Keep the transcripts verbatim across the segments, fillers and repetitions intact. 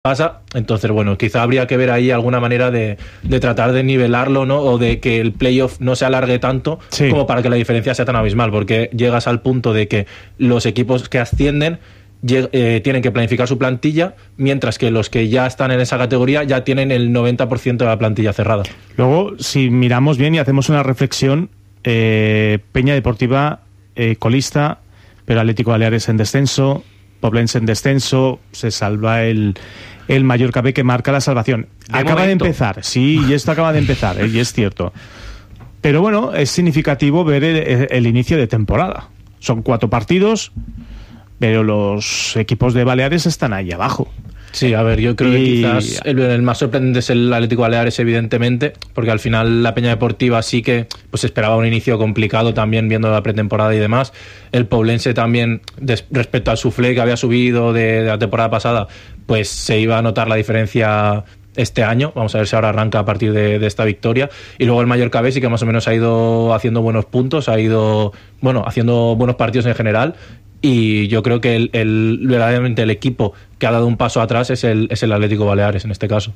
pasa. Entonces, bueno, quizá habría que ver ahí alguna manera de, de tratar de nivelarlo, ¿no? O de que el playoff no se alargue tanto, sí, como para que la diferencia sea tan abismal, porque llegas al punto de que los equipos que ascienden eh, tienen que planificar su plantilla, mientras que los que ya están en esa categoría ya tienen el noventa por ciento de la plantilla cerrada. Luego, si miramos bien y hacemos una reflexión, eh, Peña Deportiva eh, colista, pero Atlético Baleares en descenso, Poblense en descenso, se salva el, el Mallorca B, que marca la salvación. De acaba momento. de empezar, sí, y esto acaba de empezar, ¿eh? Y es cierto. Pero bueno, es significativo ver el, el inicio de temporada. Son cuatro partidos, pero los equipos de Baleares están ahí abajo. Sí, a ver, yo creo y... que quizás el, el más sorprendente es el Atlético Baleares, evidentemente, porque al final la Peña Deportiva sí que pues esperaba un inicio complicado también viendo la pretemporada y demás. El Poblense también, des, respecto al suflé que había subido de, de la temporada pasada, pues se iba a notar la diferencia este año. Vamos a ver si ahora arranca a partir de, de esta victoria. Y luego el Mallorca B sí que más o menos ha ido haciendo buenos puntos, ha ido, bueno, haciendo buenos partidos en general. Y yo creo que el, el, verdaderamente el equipo que ha dado un paso atrás es el, es el Atlético Baleares en este caso.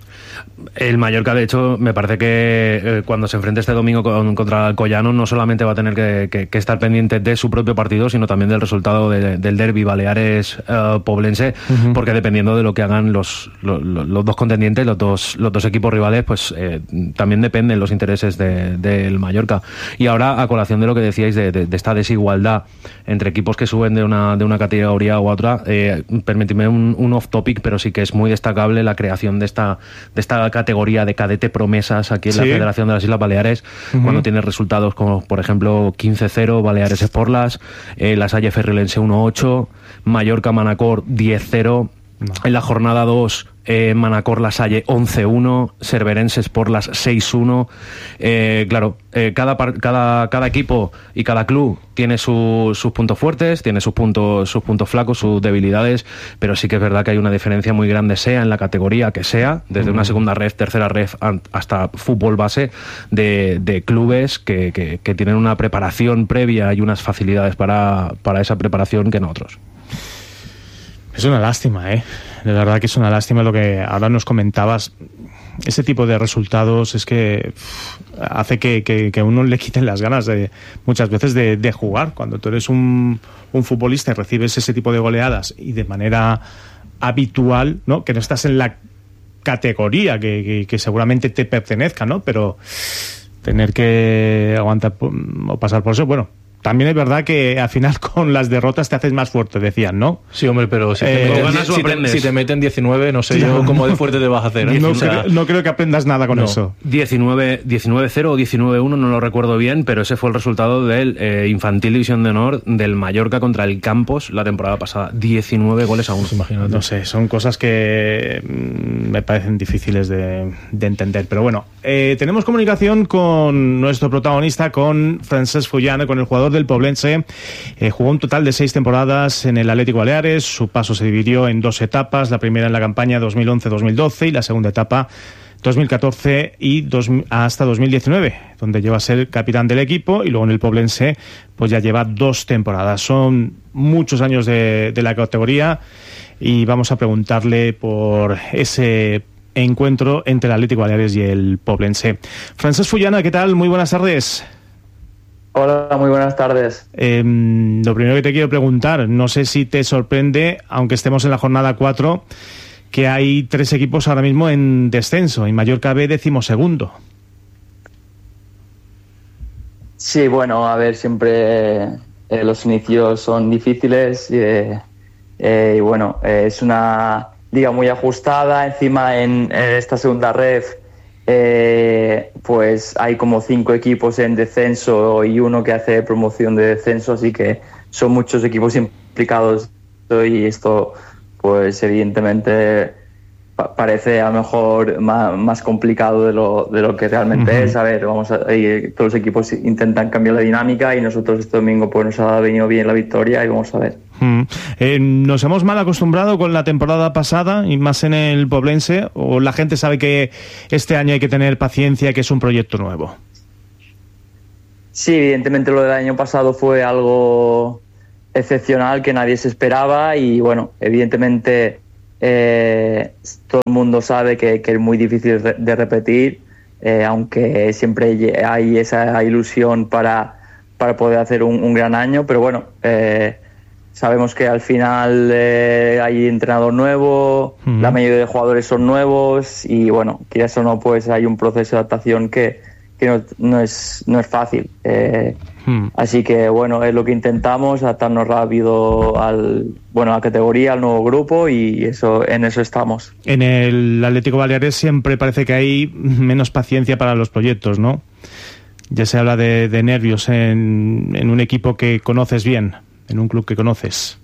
El Mallorca, de hecho, me parece que eh, cuando se enfrente este domingo con, contra el Alcoyano, no solamente va a tener que, que, que estar pendiente de su propio partido, sino también del resultado de, del derbi Baleares-Poblense, uh, uh-huh. porque dependiendo de lo que hagan los, los, los dos contendientes, los dos, los dos equipos rivales, pues eh, también dependen los intereses del de, de Mallorca. Y ahora, a colación de lo que decíais de, de, de esta desigualdad entre equipos que suben de una, de una categoría u otra, eh, permíteme un, un off topic, pero sí que es muy destacable la creación de esta de esta categoría de cadete promesas aquí en sí. la Federación de las Islas Baleares, uh-huh. cuando tiene resultados como por ejemplo quince cero Baleares Esporlas, eh, La Salle Ferrilense uno ocho, Mallorca Manacor diez cero, no. en la jornada dos Eh, Manacor La Salle once uno, Cerverenses por las seis uno. Eh, claro, eh, cada, cada, cada equipo y cada club tiene su, sus puntos fuertes, tiene sus puntos, sus puntos flacos, sus debilidades, pero sí que es verdad que hay una diferencia muy grande, sea en la categoría que sea, desde una segunda ref, tercera ref hasta fútbol base, de, de clubes que, que, que tienen una preparación previa y unas facilidades para, para esa preparación que en otros. Es una lástima, ¿eh? De verdad que es una lástima lo que ahora nos comentabas. Ese tipo de resultados es que pff, hace que, que, que a uno le quiten las ganas de muchas veces de, de jugar. Cuando tú eres un, un futbolista y recibes ese tipo de goleadas y de manera habitual, ¿no? Que no estás en la categoría que, que, que seguramente te pertenezca, ¿no? Pero tener que aguantar o pasar por eso, bueno. También es verdad que al final con las derrotas te haces más fuerte, decían, ¿no? Sí, hombre, pero si, eh, te, meten, si, te, si te meten diecinueve, no sé yo cómo de fuerte te vas a hacer. ¿eh? No, o sea, creo, no creo que aprendas nada con no. eso. diecinueve cero o diecinueve uno, no lo recuerdo bien, pero ese fue el resultado del eh, Infantil División de Honor del Mallorca contra el Campos la temporada pasada. diecinueve goles a uno. Imagínate. No sé, son cosas que mmm, me parecen difíciles de, de entender. Pero bueno, eh, tenemos comunicación con nuestro protagonista, con Francesc Fullana, con el jugador del Poblense. Eh, jugó un total de seis temporadas en el Atlético Baleares. Su paso se dividió en dos etapas, la primera en la campaña dos mil once dos mil doce y la segunda etapa dos mil catorce y dos, hasta dos mil diecinueve, donde lleva a ser capitán del equipo, y luego en el Poblense pues ya lleva dos temporadas. Son muchos años de, de la categoría y vamos a preguntarle por ese encuentro entre el Atlético Baleares y el Poblense. Francesc Fullana, ¿qué tal? Muy buenas tardes. Hola, muy buenas tardes. Eh, lo primero que te quiero preguntar, no sé si te sorprende, aunque estemos en la jornada cuatro, que hay tres equipos ahora mismo en descenso, y Mallorca B decimosegundo. Sí, bueno, a ver, siempre eh, los inicios son difíciles y, eh, eh, y bueno, eh, es una liga muy ajustada. Encima en, en esta segunda ref Eh, pues hay como cinco equipos en descenso y uno que hace promoción de descenso, así que son muchos equipos implicados y esto pues evidentemente pa- parece a lo mejor más, más complicado de lo, de lo que realmente uh-huh. es. A ver, vamos a, eh, todos los equipos intentan cambiar la dinámica y nosotros este domingo pues nos ha venido bien la victoria y vamos a ver. Mm. Eh, ¿Nos hemos mal acostumbrado con la temporada pasada y más en el Poblense, o la gente sabe que este año hay que tener paciencia, que es un proyecto nuevo? Sí, evidentemente lo del año pasado fue algo excepcional que nadie se esperaba y bueno, evidentemente eh, todo el mundo sabe que, que es muy difícil de repetir, eh, aunque siempre hay esa ilusión para, para poder hacer un, un gran año, pero bueno, eh, sabemos que al final eh, hay entrenador nuevo, uh-huh. la mayoría de jugadores son nuevos y bueno, quieras o no, pues hay un proceso de adaptación que, que no, no, es, no es fácil. Eh, uh-huh. Así que bueno, es lo que intentamos, adaptarnos rápido al, bueno, a la categoría, al nuevo grupo y eso, en eso estamos. En el Atlético Baleares siempre parece que hay menos paciencia para los proyectos, ¿no? Ya se habla de, de nervios en, en un equipo que conoces bien. En un club que conoces.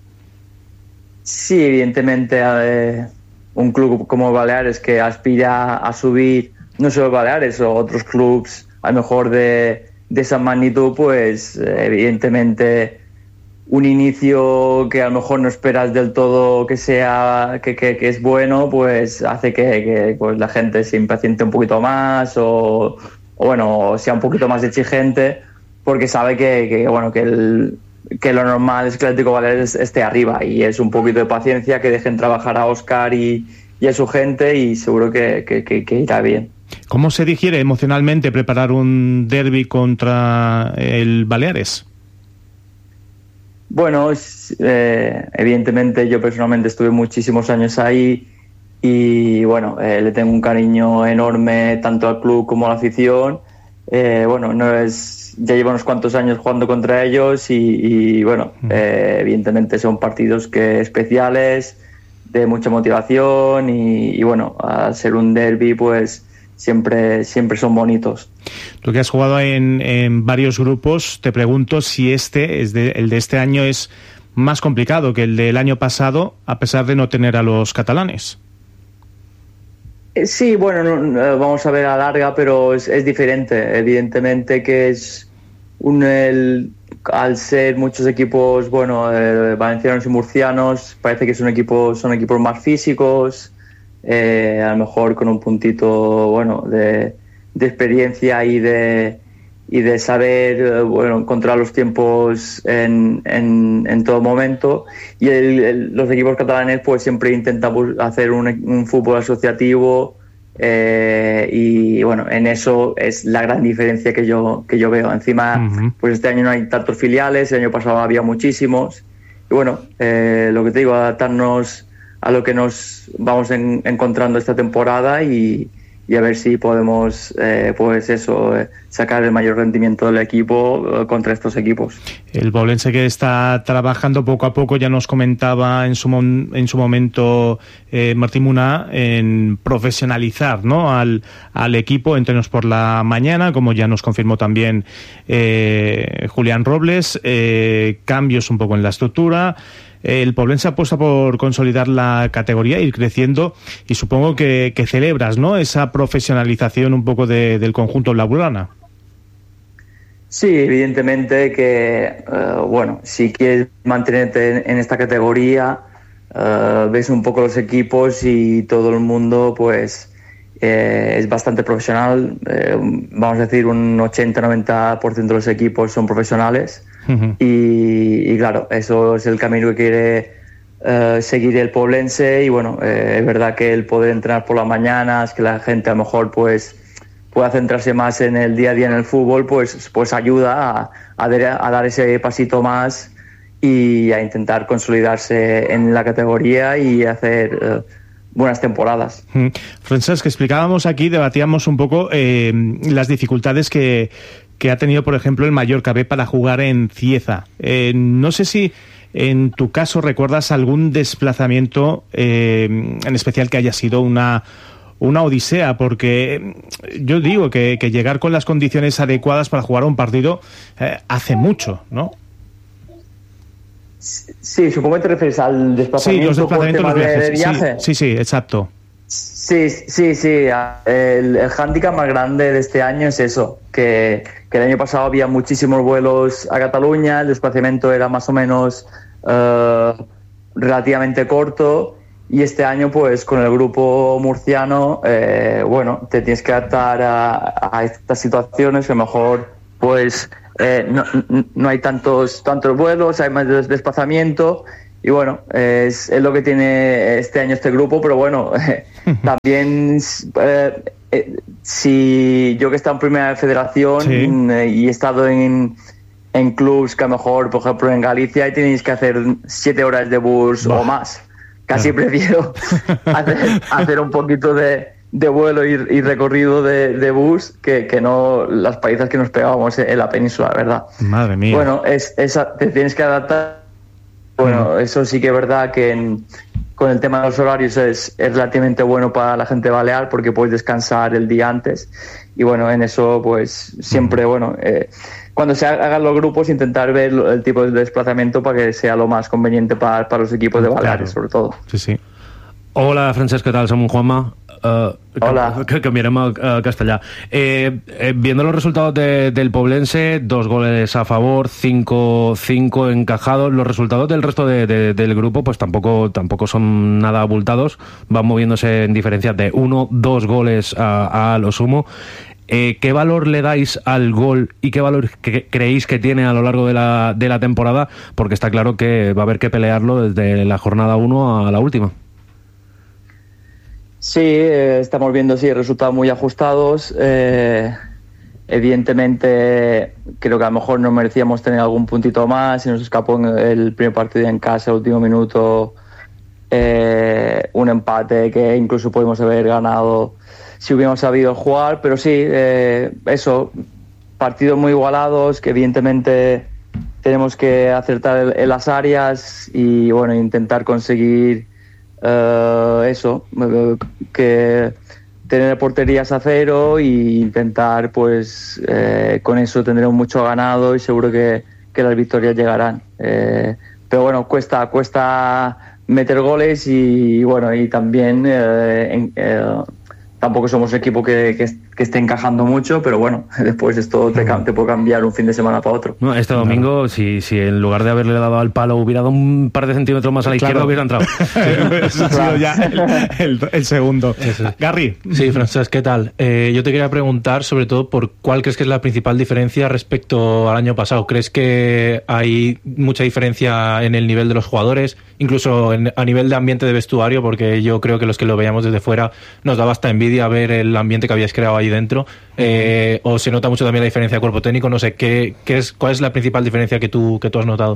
Sí, evidentemente eh, un club como Baleares que aspira a subir, no solo Baleares o otros clubes a lo mejor de, de esa magnitud, pues eh, evidentemente un inicio que a lo mejor no esperas del todo que sea que, que, que es bueno, pues hace que, que pues, la gente se impaciente un poquito más o, o bueno, sea un poquito más exigente porque sabe que, que bueno que el que lo normal es que el Atlético Baleares esté arriba y es un poquito de paciencia, que dejen trabajar a Óscar y, y a su gente y seguro que, que, que, que irá bien. ¿Cómo se digiere emocionalmente preparar un derbi contra el Baleares? Bueno, eh, evidentemente yo personalmente estuve muchísimos años ahí y bueno, eh, le tengo un cariño enorme tanto al club como a la afición. Eh, bueno, no es ya llevo unos cuantos años jugando contra ellos y, y bueno, eh, evidentemente son partidos que especiales, de mucha motivación y, y bueno, al ser un derbi pues siempre, siempre son bonitos. Tú que has jugado en, en varios grupos, te pregunto si este, es de, el de este año es más complicado que el del año pasado, a pesar de no tener a los catalanes. Sí, bueno, no, vamos a ver a larga, pero es, es diferente. Evidentemente que es un el, al ser muchos equipos, bueno, eh, valencianos y murcianos, parece que es un equipo, son equipos más físicos, eh, a lo mejor con un puntito, bueno, de, de experiencia y de y de saber, bueno, encontrar los tiempos en, en, en todo momento. Y el, el, los equipos catalanes pues siempre intentan hacer un, un fútbol asociativo eh, y bueno, en eso es la gran diferencia que yo, que yo veo. Encima, uh-huh. pues este año no hay tantos filiales, el año pasado había muchísimos. Y bueno, eh, lo que te digo, adaptarnos a lo que nos vamos en, encontrando esta temporada y y a ver si podemos, eh, pues eso, eh, sacar el mayor rendimiento del equipo eh, contra estos equipos. El Poblense que está trabajando poco a poco, ya nos comentaba en su mon- en su momento eh, Martín Muná, en profesionalizar, ¿no?, al, al equipo, entrenos por la mañana, como ya nos confirmó también eh, Julián Robles, eh, cambios un poco en la estructura. El Poblense apuesta por consolidar la categoría, ir creciendo, y supongo que, que celebras, ¿no?, esa profesionalización un poco de, del conjunto blaugrana. Sí, evidentemente que, uh, bueno, si quieres mantenerte en, en esta categoría, uh, ves un poco los equipos y todo el mundo, pues, eh, es bastante profesional. Eh, vamos a decir, un ochenta a noventa por ciento de los equipos son profesionales. Uh-huh. Y, y claro, eso es el camino que quiere uh, seguir el Poblense y bueno, eh, es verdad que el poder entrenar por las mañanas, que la gente a lo mejor pues pueda centrarse más en el día a día en el fútbol, pues, pues ayuda a, a, de, a dar ese pasito más y a intentar consolidarse en la categoría y hacer uh, buenas temporadas. Mm. Francesc, que explicábamos aquí, debatíamos un poco eh, las dificultades que que ha tenido, por ejemplo, el Mallorca B para jugar en Cieza. Eh, no sé si en tu caso recuerdas algún desplazamiento, eh, en especial que haya sido una, una odisea, porque yo digo que, que llegar con las condiciones adecuadas para jugar un partido eh, hace mucho, ¿no? Sí, supongo que te refieres al desplazamiento, sí, los desplazamientos por tema los viajes. de viaje. Sí, sí, sí, exacto. Sí, sí, sí. El, el hándicap más grande de este año es eso, que, que el año pasado había muchísimos vuelos a Cataluña, el desplazamiento era más o menos uh, relativamente corto y este año pues con el grupo murciano, eh, bueno, te tienes que adaptar a, a estas situaciones que mejor pues eh, no, no hay tantos, tantos vuelos, hay más desplazamiento y bueno, es, es lo que tiene este año este grupo, pero bueno, eh, también eh, eh, si yo que he estado en primera federación sí. eh, y he estado en, en clubs que a lo mejor, por ejemplo, en Galicia, y tenéis que hacer siete horas de bus bah. o más. Casi claro. prefiero hacer, hacer un poquito de, de vuelo y, y recorrido de, de bus que, que no las palizas que nos pegábamos en la península, ¿verdad? Madre mía. Bueno, es, es, te tienes que adaptar. Bueno, mm. eso sí que es verdad que en, con el tema de los horarios es, es relativamente bueno para la gente balear porque puedes descansar el día antes. Y bueno, en eso pues siempre, mm. bueno... Eh, cuando se hagan los grupos, intentar ver el tipo de desplazamiento para que sea lo más conveniente para, para los equipos de Baleares, claro. sobre todo. Sí, sí. Hola, Francesc, què tal? Som un Juanma. Uh, Hola. Que, que cambiarem a uh, castellà. Eh, eh, viendo los resultados de, del Poblense, dos goles a favor, cinco, cinco encajados. Los resultados del resto de, de, del grupo pues tampoco, tampoco son nada abultados. Van moviéndose en diferencias de uno, dos goles a, a lo sumo. Eh, ¿Qué valor le dais al gol y qué valor que creéis que tiene a lo largo de la, de la temporada? Porque está claro que va a haber que pelearlo desde la jornada uno a la última. Sí, eh, estamos viendo sí, resultados muy ajustados. Eh, evidentemente, creo que a lo mejor nos merecíamos tener algún puntito más. Se nos escapó en el primer partido en casa, el último minuto, eh, un empate que incluso podemos haber ganado si hubiéramos sabido jugar, pero sí, eh, eso, partidos muy igualados, que evidentemente tenemos que acertar en las áreas y bueno, intentar conseguir uh, eso, que tener porterías a cero e intentar pues eh, con eso tendremos mucho ganado y seguro que, que las victorias llegarán. Eh, pero bueno, cuesta, cuesta meter goles y bueno, y también eh, en, eh, tampoco somos un equipo que, que, que esté encajando mucho, pero bueno, después esto te, te puede cambiar un fin de semana para otro. No, este domingo, claro. si, si en lugar de haberle dado al palo hubiera dado un par de centímetros más a la claro. izquierda, hubiera entrado. Eso ha sido ya el, el, el segundo. Eso. Garry. Sí, Francesc, ¿qué tal? Eh, yo te quería preguntar sobre todo por cuál crees que es la principal diferencia respecto al año pasado. ¿Crees que hay mucha diferencia en el nivel de los jugadores, incluso en, a nivel de ambiente de vestuario? Porque yo creo que los que lo veíamos desde fuera nos daba hasta envidia ver el ambiente que habíais creado ahí dentro, eh, o se nota mucho también la diferencia de cuerpo técnico. No sé, ¿qué, qué es, ¿cuál es la principal diferencia que tú, que tú has notado?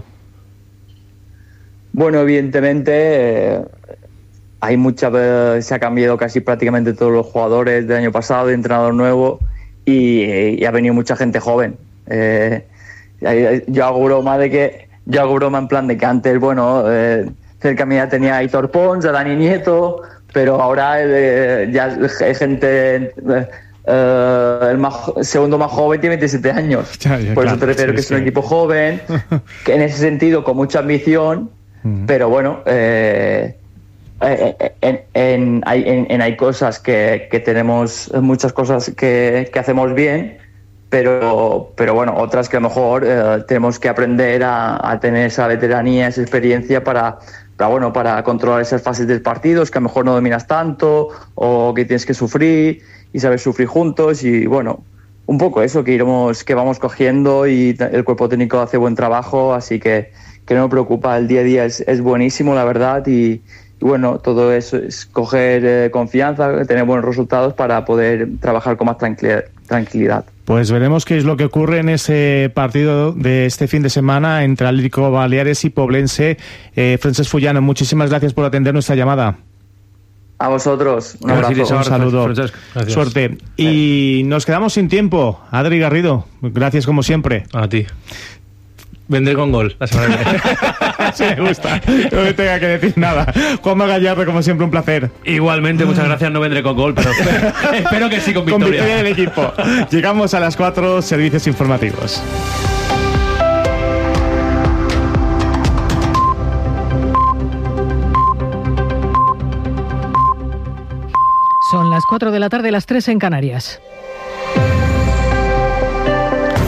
Bueno, evidentemente eh, hay mucha, eh, se ha cambiado casi prácticamente todos los jugadores del año pasado, de entrenador nuevo, y, y ha venido mucha gente joven. Eh, yo hago broma de que yo hago broma en plan de que antes, bueno, eh, cerca mía tenía a Aitor Pons, a Dani Nieto, pero ahora eh, ya hay gente, eh, el más, segundo más joven tiene veintisiete años. Ya, ya, por eso claro, te refiero sí, que es sí. un equipo joven, que en ese sentido con mucha ambición, mm. pero bueno, eh, en, en, hay, en, en hay cosas que, que tenemos, muchas cosas que, que hacemos bien, pero, pero bueno, otras que a lo mejor eh, tenemos que aprender a, a tener esa veteranía, esa experiencia para... Pero bueno, para controlar esas fases del partido, que a lo mejor no dominas tanto o que tienes que sufrir y saber sufrir juntos y bueno, un poco eso que iremos, que vamos cogiendo y el cuerpo técnico hace buen trabajo, así que, que no me preocupa, el día a día es, es buenísimo la verdad y, y bueno, todo eso es coger eh, confianza, tener buenos resultados para poder trabajar con más tranquilidad. tranquilidad. Pues veremos qué es lo que ocurre en ese partido de este fin de semana entre Atlético Baleares y Poblense. Eh, Francesc Fullano, muchísimas gracias por atender nuestra llamada. A vosotros, un abrazo. Gracias, un saludo, Francesc. Suerte. Y nos quedamos sin tiempo. Adri Garrido, gracias como siempre. A ti. Vendré con gol la semana que viene. Sí, me gusta. No me tenga que decir nada. Juanma Gallardo, como siempre, un placer. Igualmente, muchas gracias. No vendré con gol, pero espero que sí con victoria. Con victoria del equipo. Llegamos a las cuatro, servicios informativos. Son las cuatro de la tarde, las tres en Canarias.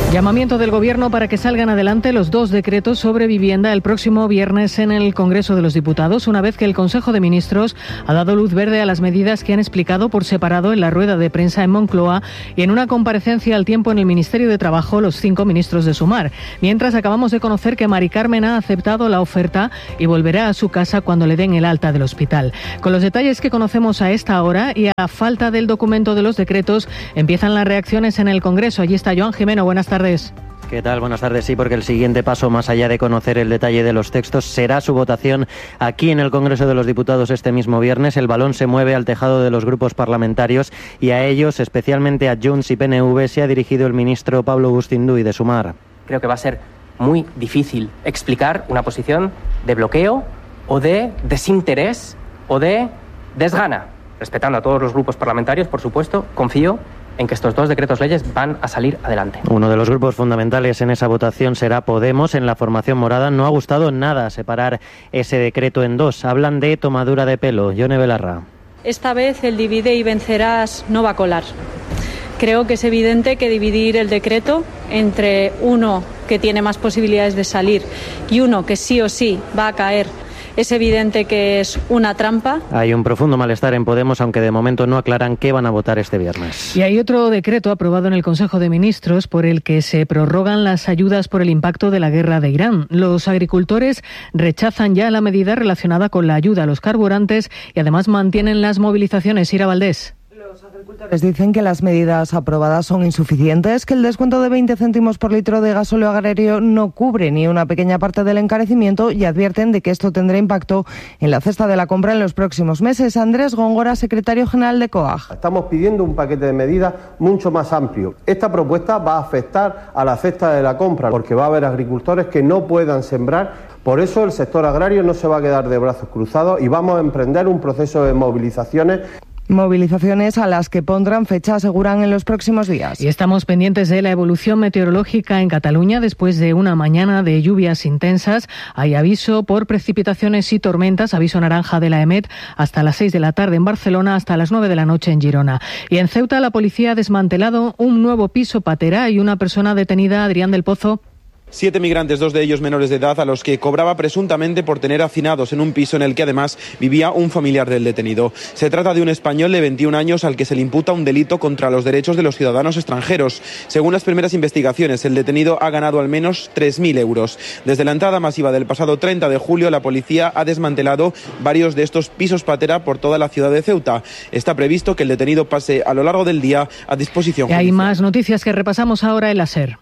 Llamamiento del Gobierno para que salgan adelante los dos decretos sobre vivienda el próximo viernes en el Congreso de los Diputados, una vez que el Consejo de Ministros ha dado luz verde a las medidas que han explicado por separado en la rueda de prensa en Moncloa y en una comparecencia al tiempo en el Ministerio de Trabajo los cinco ministros de Sumar. Mientras, acabamos de conocer que Mari Carmen ha aceptado la oferta y volverá a su casa cuando le den el alta del hospital. Con los detalles que conocemos a esta hora y a falta del documento de los decretos, empiezan las reacciones en el Congreso. Allí está Joan Jimeno. Buenas tardes. ¿Qué tal? Buenas tardes. Sí, porque el siguiente paso, más allá de conocer el detalle de los textos, será su votación aquí en el Congreso de los Diputados este mismo viernes. El balón se mueve al tejado de los grupos parlamentarios y a ellos, especialmente a Junts y P N V, se ha dirigido el ministro Pablo Agustín-Duy de Sumar. Creo que va a ser muy difícil explicar una posición de bloqueo o de desinterés o de desgana. Respetando a todos los grupos parlamentarios, por supuesto, confío en que estos dos decretos leyes van a salir adelante. Uno de los grupos fundamentales en esa votación será Podemos. En la formación morada no ha gustado nada separar ese decreto en dos. Hablan de tomadura de pelo. Yone Belarra. Esta vez el divide y vencerás no va a colar. Creo que es evidente que dividir el decreto entre uno que tiene más posibilidades de salir y uno que sí o sí va a caer, es evidente que es una trampa. Hay un profundo malestar en Podemos, aunque de momento no aclaran qué van a votar este viernes. Y hay otro decreto aprobado en el Consejo de Ministros por el que se prorrogan las ayudas por el impacto de la guerra de Irán. Los agricultores rechazan ya la medida relacionada con la ayuda a los carburantes y además mantienen las movilizaciones. Ira Valdés. Los agricultores dicen que las medidas aprobadas son insuficientes, que el descuento de veinte céntimos por litro de gasóleo agrario no cubre ni una pequeña parte del encarecimiento y advierten de que esto tendrá impacto en la cesta de la compra en los próximos meses. Andrés Góngora, secretario general de COAG. Estamos pidiendo un paquete de medidas mucho más amplio. Esta propuesta va a afectar a la cesta de la compra porque va a haber agricultores que no puedan sembrar. Por eso el sector agrario no se va a quedar de brazos cruzados y vamos a emprender un proceso de movilizaciones. Movilizaciones a las que pondrán fecha, aseguran, en los próximos días. Y estamos pendientes de la evolución meteorológica en Cataluña después de una mañana de lluvias intensas. Hay aviso por precipitaciones y tormentas, aviso naranja de la EMET hasta las seis de la tarde en Barcelona, hasta las nueve de la noche en Girona. Y en Ceuta la policía ha desmantelado un nuevo piso patera y una persona detenida, Adrián del Pozo. Siete migrantes, dos de ellos menores de edad, a los que cobraba presuntamente por tener hacinados en un piso en el que además vivía un familiar del detenido. Se trata de un español de veintiún años al que se le imputa un delito contra los derechos de los ciudadanos extranjeros. Según las primeras investigaciones, el detenido ha ganado al menos tres mil euros. Desde la entrada masiva del pasado treinta de julio, la policía ha desmantelado varios de estos pisos patera por toda la ciudad de Ceuta. Está previsto que el detenido pase a lo largo del día a disposición judicial. Hay más noticias que repasamos ahora en la SER.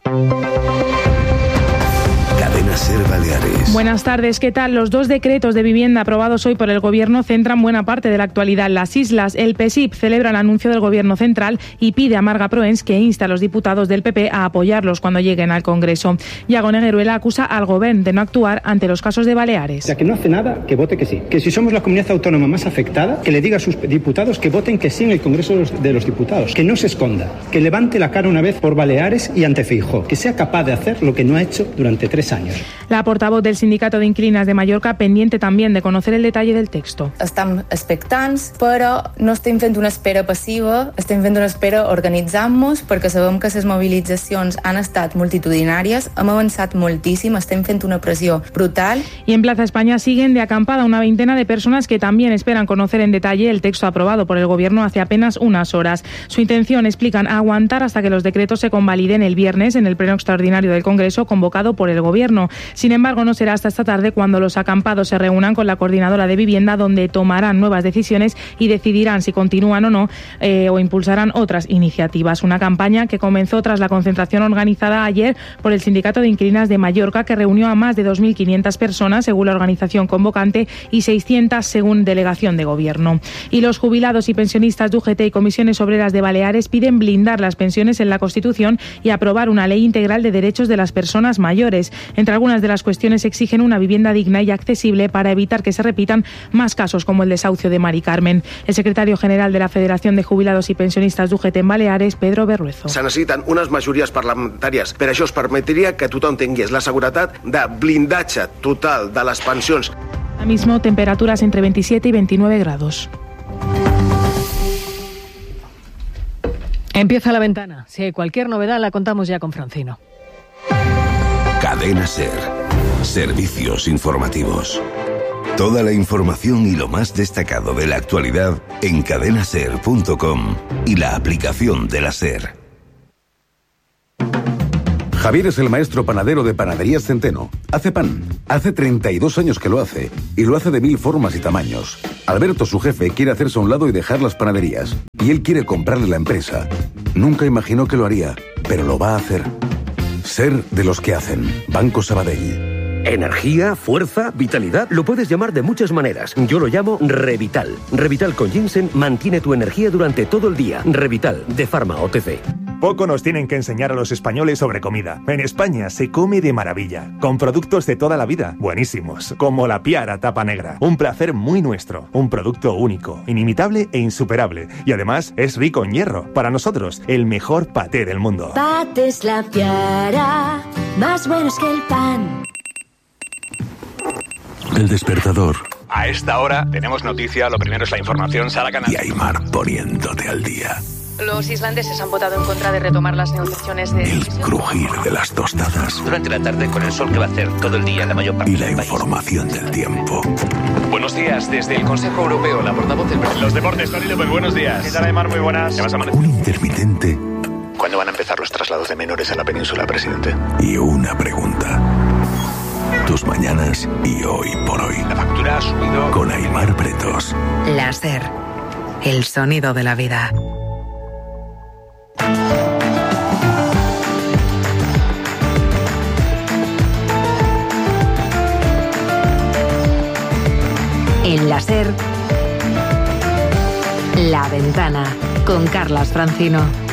Ser Baleares. Buenas tardes, ¿qué tal? Los dos decretos de vivienda aprobados hoy por el Gobierno centran buena parte de la actualidad en las islas. El P S I P celebra el anuncio del Gobierno central y pide a Marga Proens que insta a los diputados del P P a apoyarlos cuando lleguen al Congreso. Iago Negueruela acusa al Gobierno de no actuar ante los casos de Baleares. Ya que no hace nada, que vote que sí. Que si somos la comunidad autónoma más afectada, que le diga a sus diputados que voten que sí en el Congreso de los Diputados. Que no se esconda. Que levante la cara una vez por Baleares y ante Feijóo. Que sea capaz de hacer lo que no ha hecho durante tres años. La portavoz del Sindicato de Inquilinas de Mallorca, pendiente también de conocer el detalle del texto. Estem expectants, però no estem fent una espera passiva, estem fent una espera organitzant-nos, perquè sabem que les mobilitzacions han estat multitudinàries, hem avançat moltíssim, estem fent una pressió brutal. Y en Plaza España siguen de acampada una veintena de personas que también esperan conocer en detalle el texto aprobado por el Gobierno hace apenas unas horas. Su intención, explican, aguantar hasta que los decretos se convaliden el viernes en el pleno extraordinario del Congreso convocado por el Gobierno. Sin embargo, no será hasta esta tarde cuando los acampados se reúnan con la coordinadora de vivienda, donde tomarán nuevas decisiones y decidirán si continúan o no eh, o impulsarán otras iniciativas. Una campaña que comenzó tras la concentración organizada ayer por el Sindicato de Inquilinas de Mallorca, que reunió a más de dos mil quinientas personas según la organización convocante y seiscientas según delegación de Gobierno. Y los jubilados y pensionistas de U G T y comisiones obreras de Baleares piden blindar las pensiones en la Constitución y aprobar una ley integral de derechos de las personas mayores. Entre algunas de las cuestiones exigen una vivienda digna y accesible para evitar que se repitan más casos como el desahucio de Mari Carmen. El secretario general de la Federación de Jubilados y Pensionistas de U G T en Baleares, Pedro Berruezo. Se necessiten unes majories parlamentàries. Per això es permetria que tothom tingués la seguretat de blindatge total de les pensions. Ahora mismo temperaturas entre veintisiete y veintinueve grados. Empieza La Ventana. Si hay cualquier novedad la contamos ya con Francino. Cadena SER. Servicios informativos. Toda la información y lo más destacado de la actualidad en cadena ser punto com y la aplicación de la SER. Javier es el maestro panadero de Panaderías Centeno. Hace pan. Hace treinta y dos años que lo hace. Y lo hace de mil formas y tamaños. Alberto, su jefe, quiere hacerse a un lado y dejar las panaderías. Y él quiere comprarle la empresa. Nunca imaginó que lo haría, pero lo va a hacer. Ser de los que hacen. Banco Sabadell. Energía, fuerza, vitalidad, lo puedes llamar de muchas maneras. Yo lo llamo Revital. Revital con ginseng mantiene tu energía durante todo el día. Revital, de Pharma O T C. Poco nos tienen que enseñar a los españoles sobre comida. En España se come de maravilla, con productos de toda la vida, buenísimos, como la Piara tapa negra. Un placer muy nuestro, un producto único, inimitable e insuperable. Y además es rico en hierro. Para nosotros, el mejor paté del mundo. Patés La Piara, más buenos que el pan. El despertador. A esta hora tenemos noticia, lo primero es la información, Sara Canal. Y Aymar poniéndote al día. Los islandeses han votado en contra de retomar las negociaciones de... El crujir de las tostadas. Durante la tarde, con el sol que va a hacer todo el día en la mayor parte y la del país. Información del tiempo. Buenos días, desde el Consejo Europeo, la portavoz del... Los deportes, Tony López, buenos días. ¿Qué tal, Aymar? Muy buenas. ¿Qué vas a amanecer? Un intermitente. ¿Cuándo van a empezar los traslados de menores a la península, presidente? Y una pregunta. Tus mañanas y hoy por hoy. La factura ha subido... Con Aymar Pretos. La SER. El sonido de la vida. En la SER, La Ventana, con Carlas Francino.